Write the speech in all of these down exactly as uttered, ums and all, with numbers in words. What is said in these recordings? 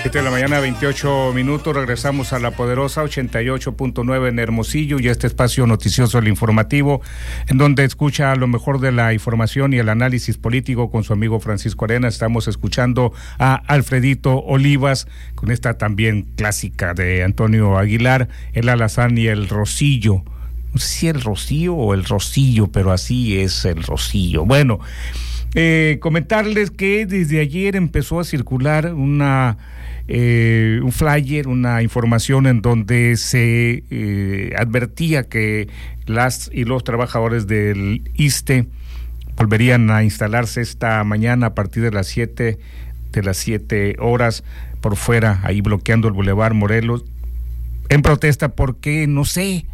siete de la mañana, veintiocho minutos, regresamos a La Poderosa ochenta y ocho punto nueve en Hermosillo y este espacio noticioso, el informativo, en donde escucha lo mejor de la información y el análisis político con su amigo Francisco Arena. Estamos escuchando a Alfredito Olivas con esta también clásica de Antonio Aguilar, el alazán y el rocillo. No sé si el rocío o el rocillo, pero así es el rocillo. Bueno, eh, comentarles que desde ayer empezó a circular una eh, un flyer, una información en donde se eh, advertía que las y los trabajadores del ISSSTE volverían a instalarse esta mañana a partir de las siete de las siete horas por fuera, ahí bloqueando el Boulevard Morelos, en protesta porque no sé.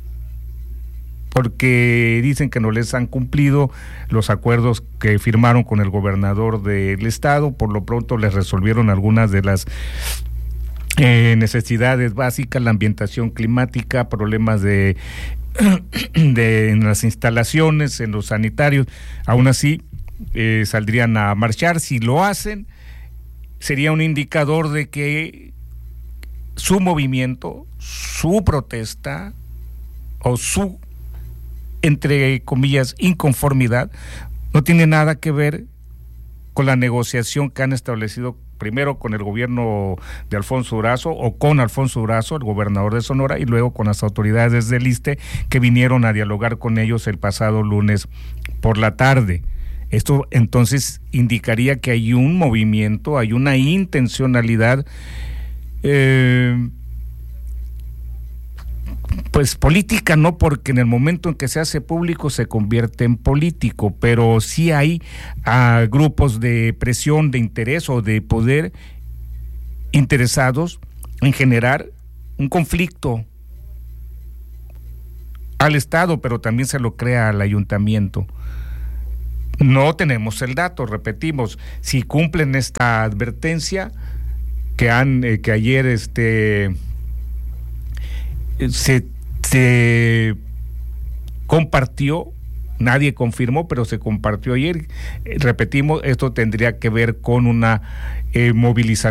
porque dicen que no les han cumplido los acuerdos que firmaron con el gobernador del estado. Por lo pronto les resolvieron algunas de las eh, necesidades básicas, la ambientación climática, problemas de, de en las instalaciones, en los sanitarios. Aún así eh, saldrían a marchar. Si lo hacen, sería un indicador de que su movimiento, su protesta o su, entre comillas, inconformidad, no tiene nada que ver con la negociación que han establecido primero con el gobierno de Alfonso Durazo o con Alfonso Durazo, el gobernador de Sonora, y luego con las autoridades del ISSSTE que vinieron a dialogar con ellos el pasado lunes por la tarde. Esto entonces indicaría que hay un movimiento, hay una intencionalidad eh, pues política, no, porque en el momento en que se hace público se convierte en político, pero sí hay uh, grupos de presión, de interés o de poder interesados en generar un conflicto al Estado, pero también se lo crea al ayuntamiento. No tenemos el dato, repetimos, si cumplen esta advertencia que han eh, que ayer este se, se compartió, nadie confirmó, pero se compartió ayer. Eh, repetimos, esto tendría que ver con una eh, movilización